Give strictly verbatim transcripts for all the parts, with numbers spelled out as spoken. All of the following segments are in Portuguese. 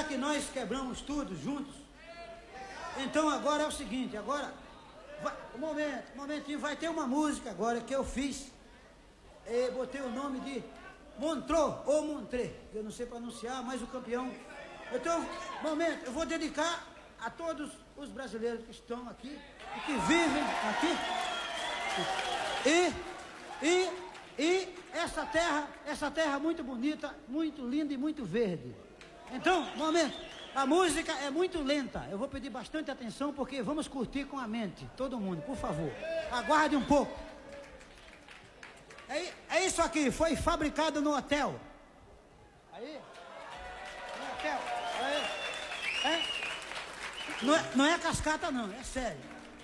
já que nós quebramos tudo juntos, então agora é o seguinte, agora, vai, um momento, um momentinho, vai ter uma música agora que eu fiz, e botei o nome de Montreux ou Montreux, eu não sei pronunciar, mas o campeão. Então, momento, eu vou dedicar a todos os brasileiros que estão aqui e que vivem aqui. E, e, e essa terra, essa terra muito bonita, muito linda e muito verde. Então, momento, a música é muito lenta. Eu vou pedir bastante atenção porque vamos curtir com a mente. Todo mundo, por favor. Aguarde um pouco. É, é isso aqui, foi fabricado no hotel. Aí, no hotel. Aí, é, não, é, não é cascata não, é sério.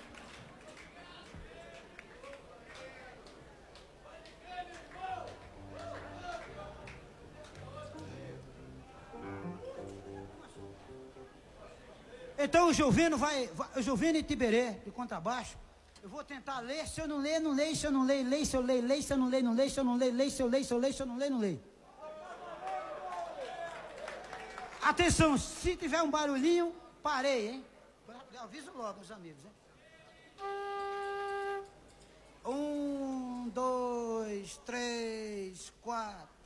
Então o Juveno vai, vai o Juveno e Tiberê, de contrabaixo. Eu vou tentar ler, se eu não ler, não leio, se eu não leio, leio, se eu leio, leio, se eu não leio, não leio, se eu não leio, leio, se eu leio, se eu leio, se eu não leio, não leio. Atenção, se tiver um barulhinho, parei, hein? Eu aviso logo os amigos, hein? Um, dois, três, quatro.